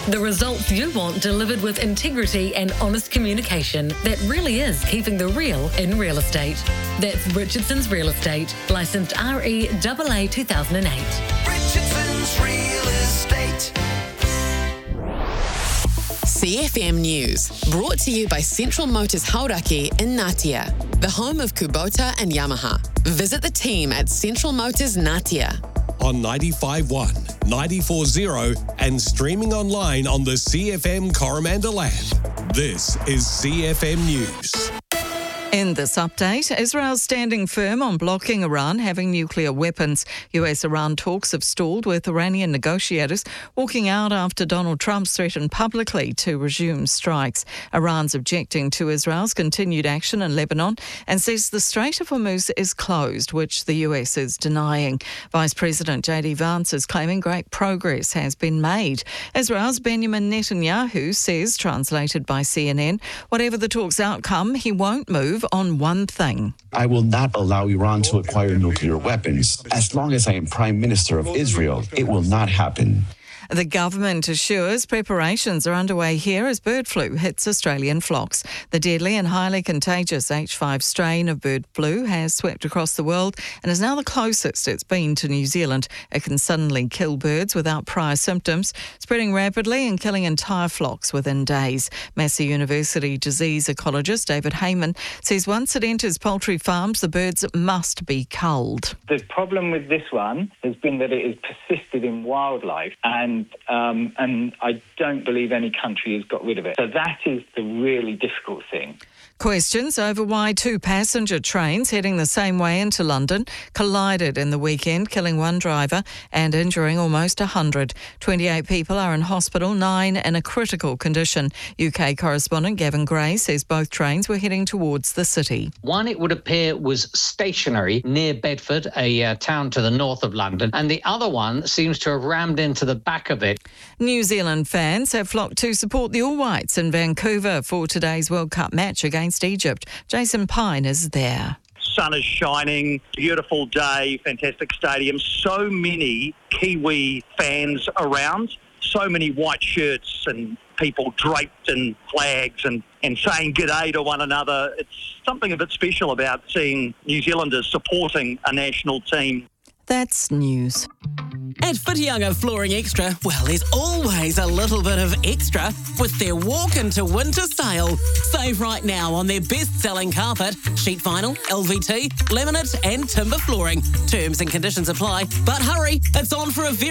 The results you want delivered with integrity and honest communication that really is keeping the real in real estate. That's Richardson's Real Estate, licensed REAA 2008. Richardson's Real Estate. CFM News, brought to you by Central Motors Hauraki in Ngatea, the home of Kubota and Yamaha. Visit the team at Central Motors Ngatea. On 95.1, 94.0 and streaming online on the CFM Coromandel app. This is CFM News. In this update, Israel's standing firm on blocking Iran having nuclear weapons. US-Iran talks have stalled, with Iranian negotiators walking out after Donald Trump's threatened publicly to resume strikes. Iran's objecting to Israel's continued action in Lebanon and says the Strait of Hormuz is closed, which the US is denying. Vice President J.D. Vance is claiming great progress has been made. Israel's Benjamin Netanyahu says, translated by CNN, whatever the talks' outcome, he won't move on one thing. I will not allow Iran to acquire nuclear weapons. As long as I am Prime Minister of Israel, it will not happen. The government assures preparations are underway here as bird flu hits Australian flocks. The deadly and highly contagious H5 strain of bird flu has swept across the world and is now the closest it's been to New Zealand. It can suddenly kill birds without prior symptoms, spreading rapidly and killing entire flocks within days. Massey University disease ecologist David Heyman says once it enters poultry farms, the birds must be culled. The problem with this one has been that it has persisted in wildlife and I don't believe any country has got rid of it. So that is the really difficult thing. Questions over why two passenger trains heading the same way into London collided in the weekend, killing one driver and injuring almost 100. 28 people are in hospital, 9 in a critical condition. UK correspondent Gavin Gray says both trains were heading towards the city. One, it would appear, was stationary near Bedford, a town to the north of London, and the other one seems to have rammed into the back of it. New Zealand fans have flocked to support the All Whites in Vancouver for today's World Cup match against Egypt. Jason Pine is there. Sun is shining, beautiful day, fantastic stadium. So many Kiwi fans around, so many white shirts and people draped in flags and saying g'day to one another. It's something a bit special about seeing New Zealanders supporting a national team. That's news. At Whitianga Flooring Extra, well, there's always a little bit of extra with their walk into winter sale. Save right now on their best-selling carpet, sheet vinyl, LVT, laminate and timber flooring. Terms and conditions apply, but hurry, it's on for a very